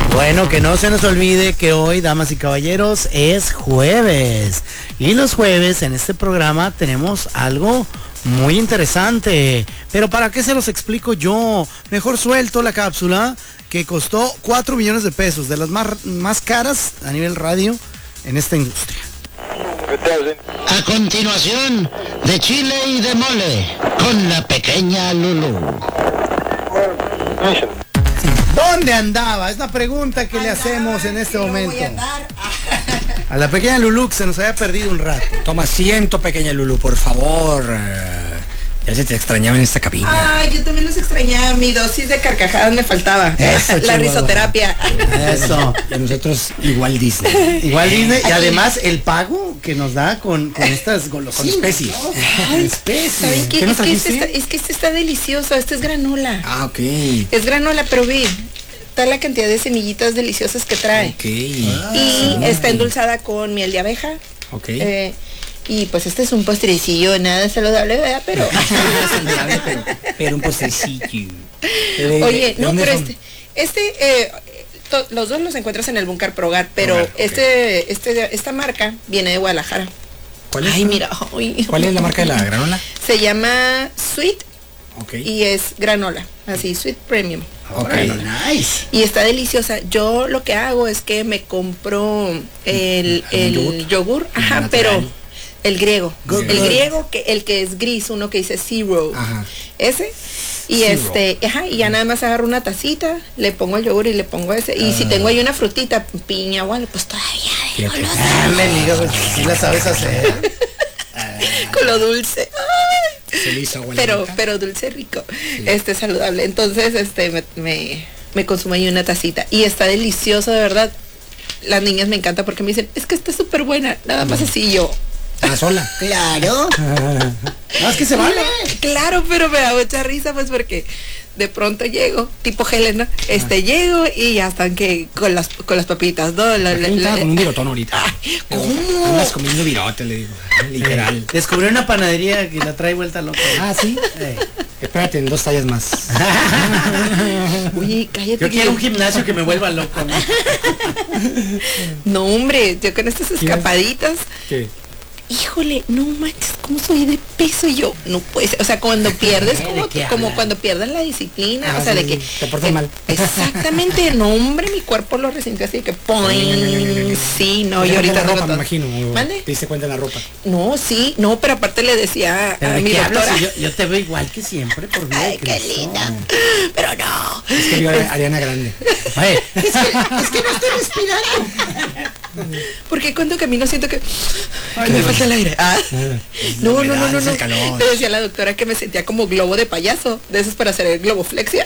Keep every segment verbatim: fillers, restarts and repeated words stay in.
Bueno, que no se nos olvide que hoy, damas y caballeros, es jueves. Y los jueves en este programa tenemos algo muy interesante. Pero ¿para qué se los explico yo? Mejor suelto la cápsula que costó cuatro millones de pesos, de las más, más caras a nivel radio en esta industria. A continuación, de chile y de mole, con la pequeña Lulú. ¿Dónde andaba? Es la pregunta que le hacemos en este momento. A la pequeña Lulú que se nos había perdido un rato. Toma asiento, pequeña Lulú, por favor. Ya se te extrañaba en esta cabina. Ay, yo también los extrañaba. Mi dosis de carcajadas me faltaba. Eso, la chihuahua. Risoterapia. Eso. Y a nosotros igual Disney. Igual Disney. Y además el pago que nos da con, con estas golosinas. Con especies. ¿No? Ay, Especies. ¿saben qué? ¿Qué nos Es que, este trajiste? está, es que este está delicioso. Este es granola. Ah, ok. Es granola, pero ve, toda la cantidad de semillitas deliciosas que trae. Ok. Y está endulzada con miel de abeja. Ok. Eh, y pues este es un postrecillo, nada saludable, ¿verdad? Pero... pero, pero un postrecillo. ¿De- Oye, de no, dónde pero son? este, este, eh, to- los dos los encuentras en el Búnker Progar, pero Progar, ok. este, este, esta marca viene de Guadalajara. ¿Cuál es? Ay, mira, ay. ¿Cuál es la marca de la granola? Se llama Sweet Ok. y es granola, así, Sweet Premium. Ok. Nice. Y está deliciosa. Yo lo que hago es que me compro el, el yogur. yogur, ajá, Natural. pero el griego. Good, El good. griego, que el que es gris, uno que dice zero. Ajá. Ese. Y Zero. este, ajá, y ya nada más agarro una tacita, le pongo el yogur y le pongo ese. Y si tengo ahí una frutita, piña o algo, pues todavía de Fíjate. golosa. Ah, me diga, pues, si la sabes hacer. Con lo dulce. Ay. Se le hizo agua en la Pero, boca. pero dulce rico, este saludable. Entonces, este, me, me, me consumo ahí una tacita. Y está delicioso, de verdad. Las niñas me encanta porque me dicen, es que está súper buena. Nada más así yo. Ah, sola. Claro. No, es que se vale. Claro, pero me da mucha risa, pues porque de pronto llego, tipo Helena, este llego y ya están que con las con las papitas, ¿no? La- la- Aquí estaba la- con un virotón ahorita. ¿cómo? Andas comiendo virote, le digo. Literal. Descubrí una panadería que la trae vuelta loca. Ah, ¿sí? Eh. Espérate, en dos tallas más. Oye, cállate. Yo que quiero un gimnasio que me vuelva loco, ¿no? No, hombre, yo con estas escapaditas, ¿Qué? híjole, no manches, ¿cómo soy de peso? Y yo, no puede ser, o sea, cuando pierdes, ¿De como, qué como hablas? cuando pierdes la disciplina, Ah, o sea, sí, de que... sí, te portas eh, mal. Exactamente, no, hombre, mi cuerpo lo resintió así que, ¡poing! Sí, no, y Te ahorita la ropa, todo. me imagino. ¿Mande? Te diste cuenta en la ropa. No, sí, no, pero aparte le decía ¿Pero a de mi qué hablas? doctora, Si Yo, yo te veo igual que siempre, por vida ay, de qué Cristo. linda, pero no. Es que vio a Ariana Grande. Oye, Es que, es que no estoy respirando. Porque cuando camino siento que, que me falta el aire. Ah. No, no, no, no, es no. el calor. Le decía a la doctora que me sentía como globo de payaso, de esos para hacer el globoflexia.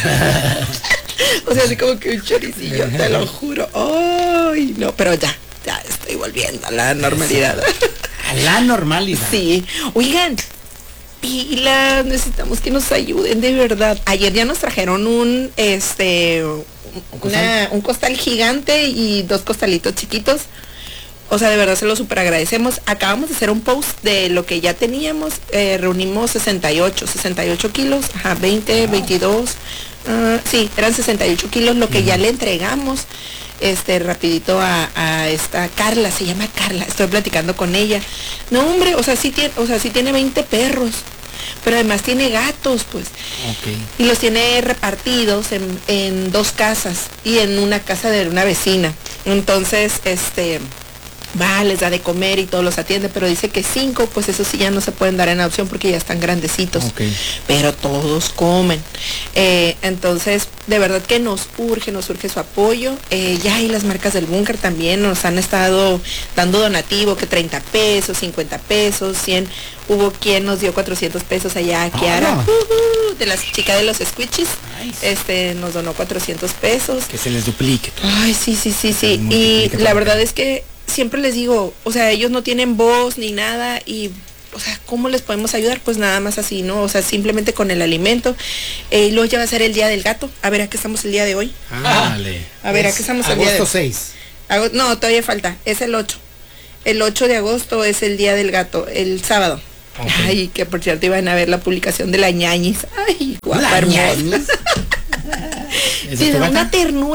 O sea, así como que un choricillo, te lo juro. Ay, no, pero ya, ya estoy volviendo a la normalidad. a la normalidad. Sí. Oigan, pilas, necesitamos que nos ayuden de verdad. Ayer ya nos trajeron un, este, una- un costal gigante y dos costalitos chiquitos. O sea, de verdad se lo super agradecemos. Acabamos de hacer un post de lo que ya teníamos. Eh, reunimos sesenta y ocho kilos, ajá, veinte, veintidós. ah, sí, eran sesenta y ocho kilos lo que ya le entregamos. Este, rapidito a, a esta Carla, se llama Carla, estoy platicando con ella. No, hombre, o sea, sí tiene, o sea, sí tiene veinte perros. Pero además tiene gatos, pues. Ok. Y los tiene repartidos en, en dos casas y en una casa de una vecina. Entonces, este, va, les da de comer y todos los atiende, pero dice que cinco, pues eso sí ya no se pueden dar en adopción porque ya están grandecitos. Ok. Pero todos comen. Eh, entonces, de verdad que nos urge, nos urge su apoyo. Eh, ya hay las marcas del Búnker también, nos han estado dando donativo, que treinta pesos, cincuenta pesos, cien. Hubo quien nos dio cuatrocientos pesos allá, Kiara, Ah. uh-huh, de las chicas de los squishies. Nice. Este, nos donó cuatrocientos pesos. Que se les duplique. Ay, sí, sí, sí, sí. Y Multiplique la por verdad acá. es que siempre les digo, o sea, ellos no tienen voz ni nada y, o sea, ¿cómo les podemos ayudar? Pues nada más así, ¿no? O sea, simplemente con el alimento. Eh, y luego ya va a ser el Día del Gato. A ver, ¿a qué estamos el día de hoy? Ándale. A ver, ¿a qué estamos el día de Agosto hoy? seis. Ago- No, todavía falta. Es el ocho. El ocho de agosto es el Día del Gato, el sábado. Ok. Ay, que por cierto iban a ver la publicación de la ñañis. Ay, guapa, La hermosa. ñañis. ¿Es Te de tu da gata? una ternura.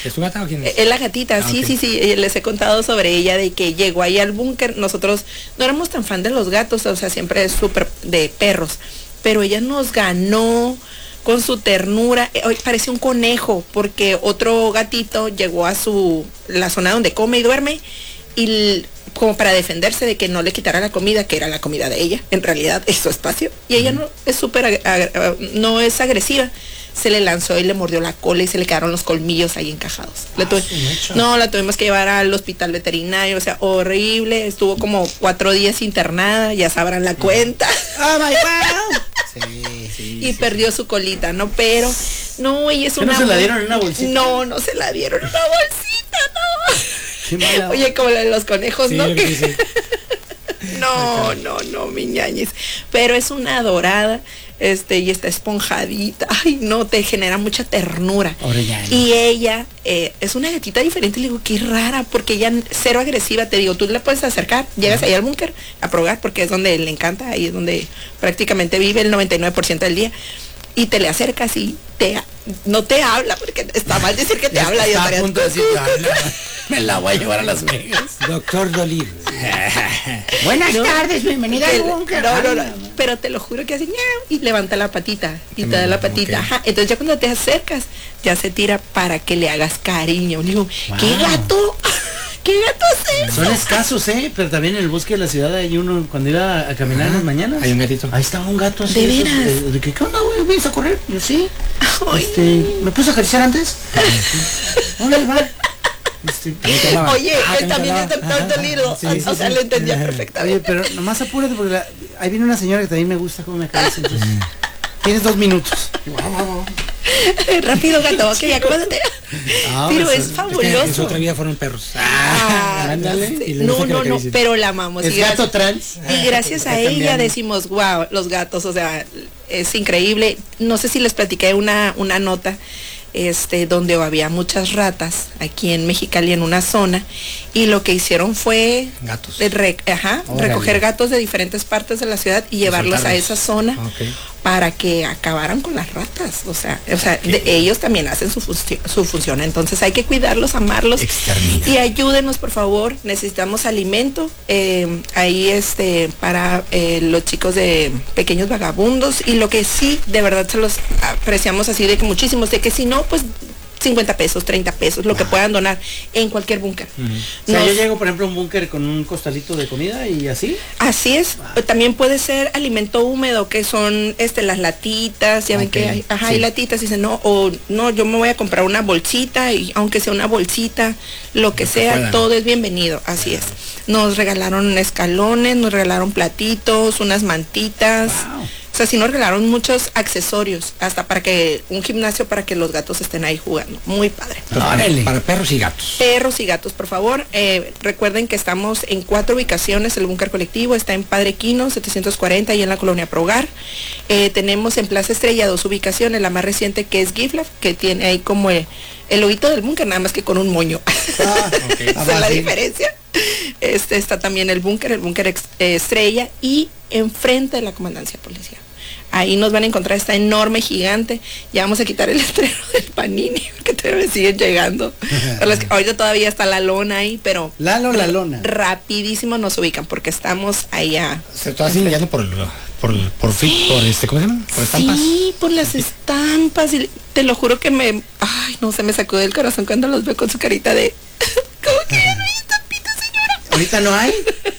¿Es tu gata o quién es? Es la gatita, Ah, sí, ok. sí, sí. Les he contado sobre ella de que llegó ahí al búnker. Nosotros no éramos tan fan de los gatos, o sea, siempre es súper de perros. Pero ella nos ganó con su ternura. Eh, hoy parecía un conejo, porque otro gatito llegó a su la zona donde come y duerme y l- como para defenderse de que no le quitara la comida, que era la comida de ella, en realidad es su espacio. Y ella no es súper ag- ag- no es agresiva. Se le lanzó y le mordió la cola y se le quedaron los colmillos ahí encajados. Le tuve- no, la tuvimos que llevar al hospital veterinario, o sea, horrible. Estuvo como cuatro días internada, ya sabrán la cuenta. ¡Oh, my wow! Sí, sí. Y perdió su colita, ¿no? Pero, no, ella es ¿Que una... no se la mu- dieron en una bolsita? No, no se la dieron en una bolsita, no. Qué mala. Oye, como la de los conejos, Sí, ¿no? yo creo que sí. No, no, no, mi ñañez. Pero es una dorada, este, y está esponjadita. Ay, no, te genera mucha ternura. Orellana. Y ella eh, es una gatita diferente. Le digo, qué rara, porque ella cero agresiva. Te digo, tú le puedes acercar, llegas ahí al búnker a probar, porque es donde le encanta, ahí es donde prácticamente vive el noventa y nueve por ciento del día. Y te le acercas y te no te habla, porque está mal decir que te Ya habla. Y está a estarías- punto de decir, "Ay, me la voy a llevar a Las Vegas". Doctor Dolittle. Buenas No. tardes, bienvenida Que- al búnker. no, no, no, Ay, pero te lo juro que así ñau, y levanta la patita y te da la Mm, patita. ok. Ajá. Entonces ya cuando te acercas, ya se tira para que le hagas cariño. Le digo, ¿qué Wow. gato? ¿Qué gato es eso? Son escasos, ¿eh? Pero también en el bosque de la ciudad hay uno, cuando iba a caminar en las mañanas. Hay un gatito. Ahí estaba un gato así. ¿De esos, veras? eh, de que, ¿qué onda, güey? ¿Vienes a correr? Yo sí. Ay. Este, ¿me puse a acariciar antes? Hola, va. Este, ¿Cómo te llamaba? Oye, Ah, él también es ¿cómo te doctor Dolittle. Sí, o sí, o sea, sí. lo entendía Oye, perfectamente. pero nomás apúrate porque la- ahí viene una señora que también me gusta cómo me acaricia. Entonces, tienes dos minutos. Rápido, gato, ok, acuérdate. Ah, Pero pues, es es Es que en su fabuloso. otra vida fueron perros. Ah, Ándale, ya sé. y le No, gusta que no, la no, acaricien. pero la amamos. Es Y gato gracias- trans. Y gracias a Está ella cambiando. decimos, wow, los gatos, o sea, es increíble. No sé si les platiqué una, una nota, este, donde había muchas ratas aquí en Mexicali en una zona, y lo que hicieron fue Gatos. de re- ajá, Órale. recoger gatos de diferentes partes de la ciudad y llevarlos a soltarlos. esa zona Ok. para que acabaran con las ratas. O sea, o sea, de- ellos también hacen su, funci- su función. Entonces hay que cuidarlos, amarlos. Extermina. Y ayúdenos, por favor. Necesitamos alimento. eh, ahí este para eh, los chicos de Pequeños Vagabundos. Y lo que sí, de verdad se los apreciamos así de que muchísimos, de que si no, pues cincuenta pesos, treinta pesos, lo que puedan donar en cualquier búnker. O sea, Nos- yo llego, por ejemplo, a un búnker con un costalito de comida y así. Así es, también puede ser alimento húmedo, que son este las latitas, ya ven Ok, que hay, ajá, hay sí. latitas, dicen, no, o no, yo me voy a comprar una bolsita, y aunque sea una bolsita, lo que Lo que sea, puedan. todo es bienvenido, así es. Nos regalaron escalones, nos regalaron platitos, unas mantitas. Wow. O sea, sí nos regalaron muchos accesorios, hasta para que, un gimnasio para que los gatos estén ahí jugando. Muy padre. Entonces, Órale. para perros y gatos. Perros y gatos, por favor. Eh, recuerden que estamos en cuatro ubicaciones. El búnker colectivo está en Padre Quino, setecientos cuarenta, y en la colonia Progar. Eh, tenemos en Plaza Estrella dos ubicaciones. La más reciente, que es Giflaf, que tiene ahí como el, el loguito del búnker, nada más que con un moño. Ah, ok. Esa es la diferencia. Este está también el búnker, el búnker ex- eh, Estrella, y enfrente de la comandancia policial. Ahí nos van a encontrar esta enorme gigante. Ya vamos a quitar el letrero del Panini, porque todavía me siguen llegando. Pero es que ahorita todavía está la lona ahí, pero Lalo la lona. rapidísimo nos ubican, porque estamos allá. Se está así por por por fit, por este, ¿cómo se llama? Por estampas. Sí, por las estampas. Y te lo juro que me... Ay, no, se me sacó del corazón cuando los veo con su carita de... ¿Cómo que ya no hay estampitas, señora? ¿Ahorita no hay?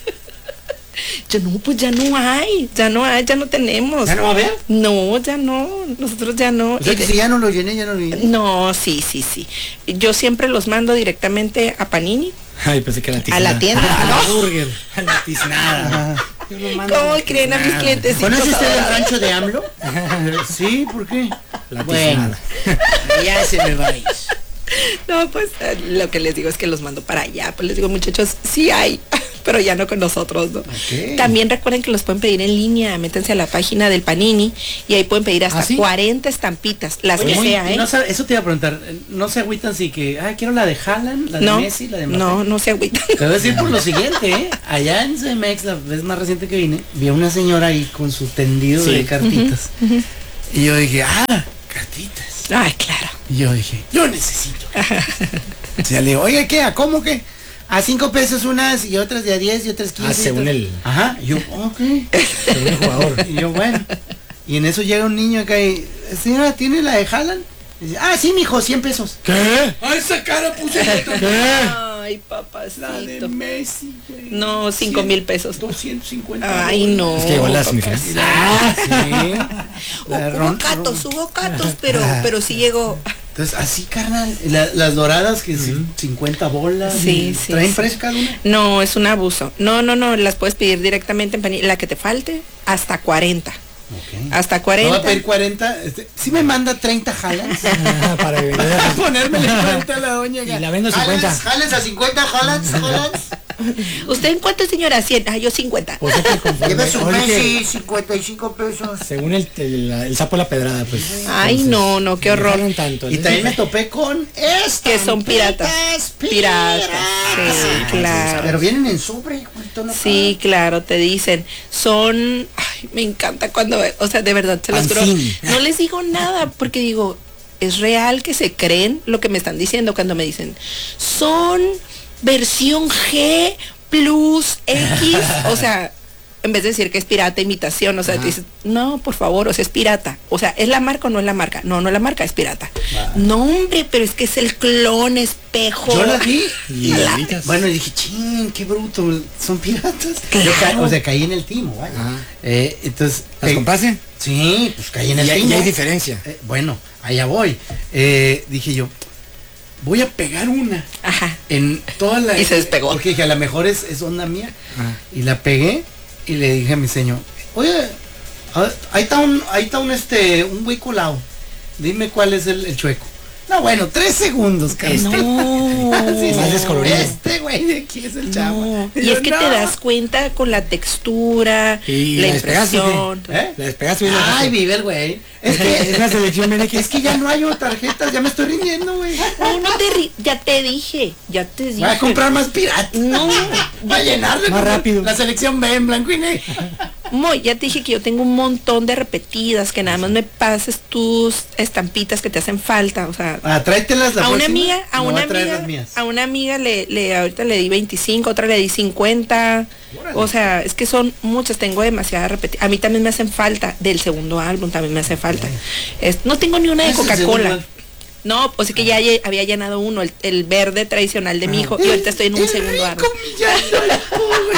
Yo no, pues ya no hay, ya no hay, ya no tenemos. ¿Ya no va a haber? No, ya no, nosotros ya no. O sea Y que de- si ya no lo llené, ya no lo llené. No, sí, sí, sí. Yo siempre los mando directamente a Panini, Ay, pensé que era a la tienda. A la ¿no? burger. A la tiznada. Ajá. Yo lo mando ¿Cómo a la creen a mis tiznada. clientes? ¿Conoce usted el rancho de AMLO? Sí, ¿por qué? La Bueno, tiznada. ya se me va a ir. No, pues eh, lo que les digo es que los mando para allá. Pues les digo, muchachos, sí hay, pero ya no con nosotros, ¿no? Ok. También recuerden que los pueden pedir en línea, métanse a la página del Panini y ahí pueden pedir hasta ¿Ah, sí? cuarenta estampitas, las Oye, que sea, ¿eh? no sabe- eso te iba a preguntar. ¿No se agüitan si que, ah, quiero la de Haaland, la de No, Messi, la de Mbappé? no, no se agüitan. Te voy a decir por lo siguiente, ¿eh? Allá en C M X, la vez más reciente que vine, vi a una señora ahí con su tendido Sí. de cartitas. Y yo dije, ah, cartitas. Ay, claro. Y yo dije, yo necesito. O sea, le digo, oiga, ¿qué? ¿A cómo qué? A cinco pesos unas y otras de a diez y otras quince. Ah, según el... Ajá, y yo, ok. Según el jugador. Y yo, bueno. Y en eso llega un niño acá y, señora, ¿tiene la de Haaland? Y dice, ah, sí, mijo, cien pesos. ¿Qué? ¡A esa cara puse! ¿Qué? Ay, papacito. La de Messi, güey. No, cinco mil pesos. doscientos cincuenta. Ay, no. Es que igual las semifinales. Ah, sí. La Hubo ron- catos, hubo catos, pero, pero sí llegó. Entonces, así, carnal. La- las doradas, que uh-huh. cincuenta bolas. Sí, sí. ¿Traen sí. precio cada una? No, es un abuso. No, no, no, las puedes pedir directamente en panilla. La que te falte, hasta cuarenta. Okay. Hasta No cuarenta. va a pedir cuarenta. Este, sí me manda treinta jalas. Ah, para vender. Para ponerme la cuenta a la doña. Y la vendo cincuenta. Jales a cincuenta, jalas, jalas. ¿Usted en cuánto, señora? cien. Ah, yo cincuenta. Pues es que conforme- Lleva su oye, que Messi, cincuenta y cinco pesos. según el, el, el sapo de la pedrada, pues. Ay, entonces, no, no, qué horror. dejaron tanto, Y ¿no? también me topé con estas. Que son piratas. Piratas. Sí, claro. Pero vienen en sobre, ¿cuánto no Sí, claro, te dicen, son, ay, me encanta cuando, o sea, de verdad, se los juro, Pancín. no les digo nada, porque digo, es real que se creen lo que me están diciendo cuando me dicen, son versión G plus X, o sea, en vez de decir que es pirata imitación, o sea, te dices, no, por favor, o sea, es pirata, o sea, ¿es la marca o no es la marca? No, no es la marca, es pirata. Wow. No, hombre, pero es que es el clon, espejo. Yo las vi Y la- igualitas. bueno, y dije, ching, qué bruto, son piratas. Claro. Yo ca- o sea, caí en el timo, vaya. Ajá. Eh, entonces, ¿Las eh, compraste? sí, pues caí en el Y hay, timo. y hay diferencia. Eh, bueno, allá voy. Eh, dije yo, voy a pegar una Ajá. en toda la... Y se despegó. Porque dije, a lo mejor es, es onda mía. Ajá. Y la pegué y le dije a mi señor, oye, a- ahí está un, ahí está un este, un güey colado. Dime cuál es el, el chueco. No, bueno, tres segundos, Carlos. No. Sí, sí, Más descolorido. Este güey de aquí es el chavo. No. Y yo, es que no. te das cuenta con la textura, Y la la despegaste, impresión. ¿Eh? La despegaste bien. Ay, vive el güey. Es Es que, la selección viene que es que ya no hay tarjetas, ya me estoy rindiendo, güey. No, no te ri- ya te dije, ya te dije. Voy a comprar más piratas. No. Va a llenarle Más como rápido. La selección B en blanco y negro. Moy, ya te dije que yo tengo un montón de repetidas, que nada más me pases tus estampitas que te hacen falta, o sea, Ah, tráetelas la a una próxima. amiga, a Me voy una traer amiga, las mías. a una amiga le, le ahorita le di veinticinco, otra le di cincuenta. Órale. O sea, es que son muchas, tengo demasiadas repetidas. A mí también me hacen falta, del segundo álbum también me hace falta. Es- no tengo ni una de ¿Cuál es el segundo Coca-Cola. álbum? No, pues es que ya lle- había llenado uno, el, el verde tradicional de mi hijo, y ahorita estoy en un El segundo rico álbum. millonario, güey.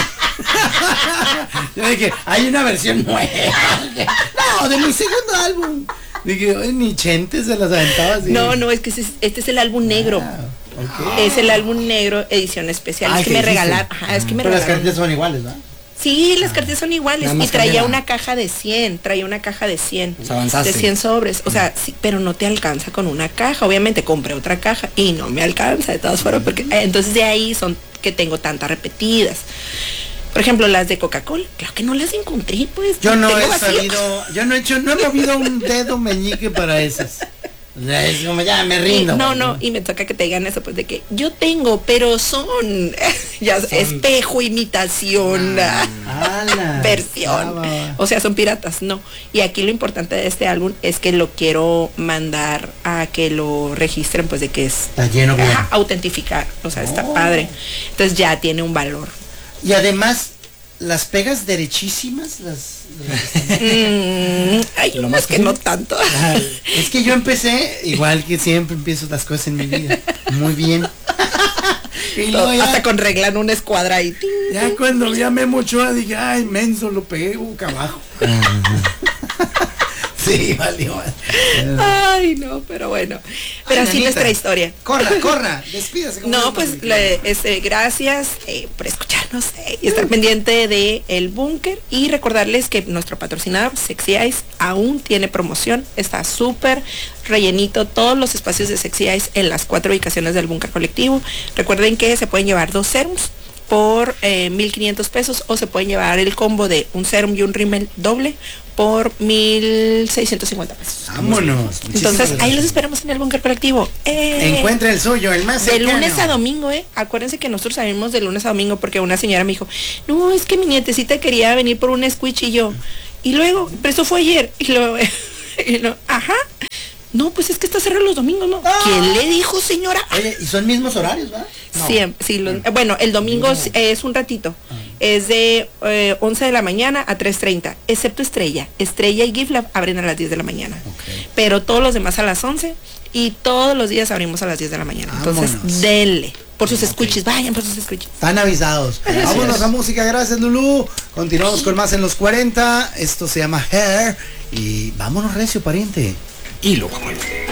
Yo dije, hay una versión nueva. No, de mi segundo álbum. Dije, "Ay, ni Chente se las aventaba así. No, no, es que ese es- este es el álbum negro. Ah, ok. Es el álbum negro edición especial. Ah, es que ¿qué me dijiste? regalaron. Ajá, es que me Pero las regalaron. cartas son iguales, ¿no? Sí, las cartas son iguales. Nada Y más traía cambia la- una caja de cien. Traía una caja de cien. Pues avanzaste. De cien sobres. O sea, sí, pero no te alcanza con una caja. Obviamente compré otra caja y no me alcanza de todas formas. Porque eh, entonces de ahí son que tengo tantas repetidas. Por ejemplo, las de Coca-Cola. Claro que no las encontré, pues. Yo no tengo he vacío. sabido, yo no he hecho, no he movido un dedo meñique para esas. O sea, es como ya me Y- rindo. no, güey, no, y me toca que te digan eso, pues de que yo tengo, pero son ya espejo, imitación, Ala, versión. chava. O sea, son piratas, no. Y aquí lo importante de este álbum es que lo quiero mandar a que lo registren, pues de que es Está lleno bien. ajá, autentificar. O sea, está Oh. padre. Entonces ya tiene un valor. Y además, las pegas derechísimas, las, las- Mm, hay Lo unas más que cool. no tanto. es que yo empecé, igual que siempre empiezo las cosas en mi vida, muy bien. Y luego ya, Hasta con regla en una escuadra y ¡ting! ya cuando vi a Memo Ochoa dije, ay, menso, lo pegué boca abajo. Sí, valió. vale. Ay, no, pero bueno. Pero Ay, así nanita. nuestra historia. Corra, corra, despídase. como No, dijo pues mi le- este, gracias eh, por escucharnos eh, y estar pendiente de El Búnker y recordarles que nuestro patrocinador Sexy Eyes aún tiene promoción, está súper rellenito todos los espacios de Sexy Eyes en las cuatro ubicaciones del Búnker Colectivo. Recuerden que se pueden llevar dos serums por eh, mil quinientos pesos o se pueden llevar el combo de un serum y un rímel doble por mil seiscientos cincuenta pesos. Vámonos. Entonces ahí los esperamos en el Búnker Colectivo. ¡Eh! Encuentra el suyo, el más De cercano. lunes a domingo, ¿eh? Acuérdense que nosotros salimos de lunes a domingo porque una señora me dijo, no, es que mi nietecita quería venir por un squitch y yo. Y luego, pero eso fue ayer. Y luego, y luego, ajá. No, pues es que está cerrado los domingos, ¿no? ¡Ah! ¿Quién le dijo, señora? Oye, ¿y son mismos horarios, verdad? No. Siempre, sí, los, bueno, el domingo no. es un ratito. Ah. Es de eh, once de la mañana a tres treinta, excepto Estrella. Estrella y Gift Lab abren a las diez de la mañana. Okay. Pero todos los demás a las once y todos los días abrimos a las diez de la mañana. Vámonos. Entonces, denle. Por sus okay. escuches, vayan por sus escuches. Están avisados. Vámonos a música, gracias Lulú. Continuamos con más en los cuarenta. Esto se llama Hair. Y vámonos recio, pariente. Y lo vamos a